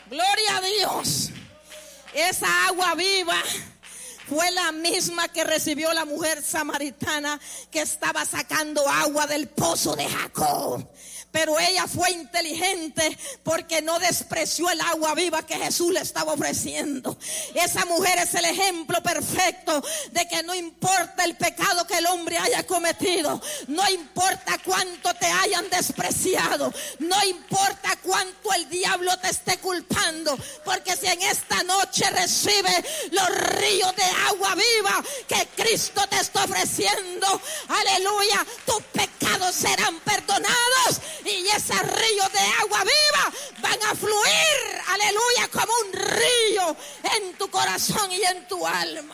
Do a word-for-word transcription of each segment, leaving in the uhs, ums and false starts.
Gloria a Dios. Esa agua viva fue la misma que recibió la mujer samaritana que estaba sacando agua del pozo de Jacob. Pero ella fue inteligente porque no despreció el agua viva que Jesús le estaba ofreciendo. Esa mujer es el ejemplo perfecto de que no importa el pecado que el hombre haya cometido, no importa cuánto te hayan despreciado, no importa cuánto el diablo te esté culpando, porque si en esta noche recibes los ríos de agua viva que Cristo te está ofreciendo, aleluya, tus pecados serán perdonados. Y esos ríos de agua viva van a fluir, aleluya, como un río en tu corazón y en tu alma.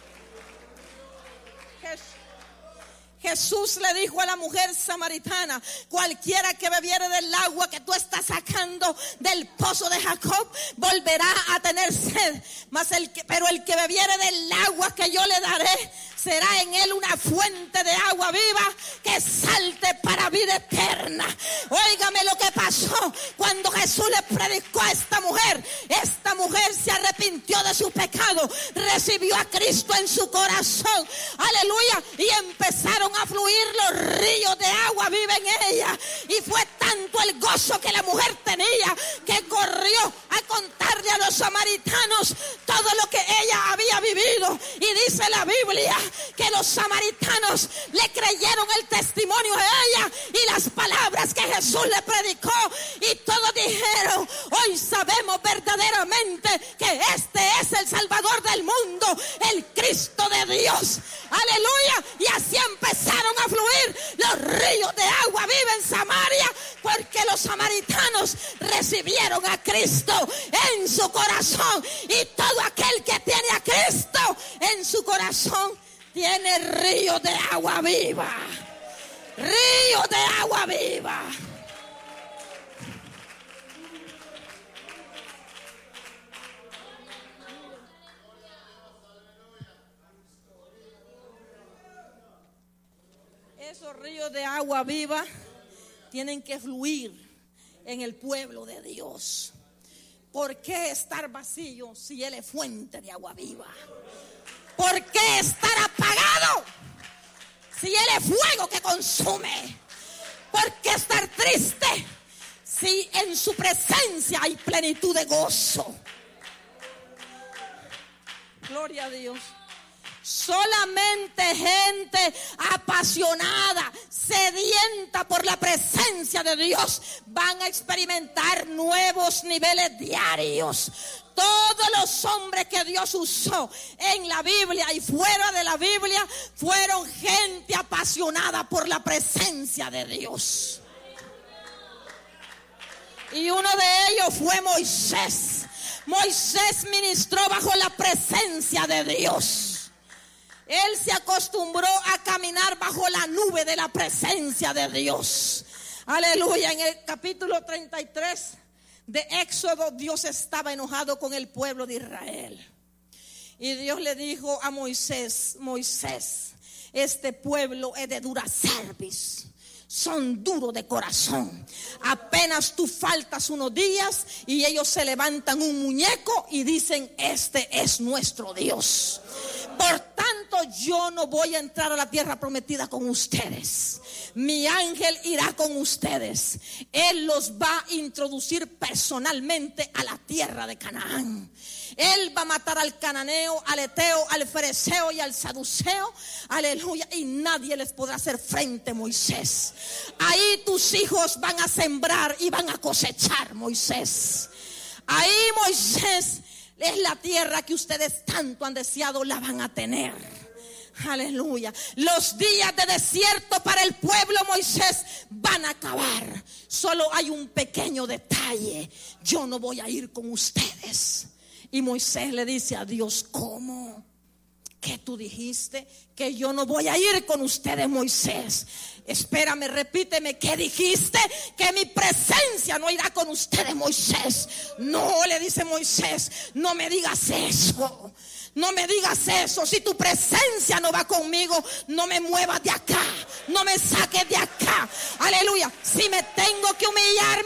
Jesús le dijo a la mujer samaritana: cualquiera que bebiere del agua que tú estás sacando del pozo de Jacob volverá a tener sed, mas el que, pero el que bebiere del agua que yo le daré, será en él una fuente de agua viva que salte para vida eterna. Óigame lo que pasó cuando Jesús le predicó a esta mujer. Esta mujer se arrepintió de su pecado, recibió a Cristo en su corazón, aleluya, y empezaron a fluir los ríos de agua viva en ella. Y fue tanto el gozo que la mujer tenía que corrió a contarle a los samaritanos todo lo que ella había vivido. Y dice la Biblia que los samaritanos le creyeron el testimonio de ella y las palabras que Jesús le predicó, y todos dijeron: hoy sabemos verdaderamente que este es el Salvador del mundo, el Cristo de Dios, aleluya. Y así empezaron a fluir los ríos de agua viva en Samaria, porque los samaritanos recibieron a Cristo en su corazón, y todo aquel que tiene a Cristo en su corazón tiene río de agua viva. Río de agua viva. Esos ríos de agua viva tienen que fluir en el pueblo de Dios. ¿Por qué estar vacío si Él es fuente de agua viva? ¿Por qué estar apagado si Él es fuego que consume? ¿Por qué estar triste si en su presencia hay plenitud de gozo? Gloria a Dios. Solamente gente apasionada, sedienta por la presencia de Dios, van a experimentar nuevos niveles diarios. Todos los hombres que Dios usó en la Biblia y fuera de la Biblia fueron gente apasionada por la presencia de Dios. Y uno de ellos fue Moisés. Moisés ministró bajo la presencia de Dios. Él se acostumbró a caminar bajo la nube de la presencia de Dios. Aleluya. En el capítulo treinta y tres de Éxodo, Dios estaba enojado con el pueblo de Israel. Y Dios le dijo a Moisés: Moisés, este pueblo es de dura cerviz, son duros de corazón. Apenas tú faltas unos días y ellos se levantan un muñeco y dicen: este es nuestro Dios. Por tanto, yo no voy a entrar a la tierra prometida con ustedes. Mi ángel irá con ustedes. Él los va a introducir personalmente a la tierra de Canaán. Él va a matar al cananeo, al eteo, al fereceo y al saduceo. Aleluya. Y nadie les podrá hacer frente, Moisés. Ahí tus hijos van a sembrar y van a cosechar, Moisés. Ahí, Moisés, es la tierra que ustedes tanto han deseado, la van a tener. Aleluya. Los días de desierto para el pueblo, Moisés, van a acabar. Solo hay un pequeño detalle: yo no voy a ir con ustedes. Y Moisés le dice a Dios: ¿cómo? ¿Qué tú dijiste? Que yo no voy a ir con ustedes, Moisés. Espérame, repíteme, ¿qué dijiste? Que mi presencia no irá con ustedes, Moisés. No, le dice Moisés, no me digas eso. No me digas eso. Si tu presencia no va conmigo, no me muevas de acá, no me saques de acá. Aleluya. Si me tengo que humillar,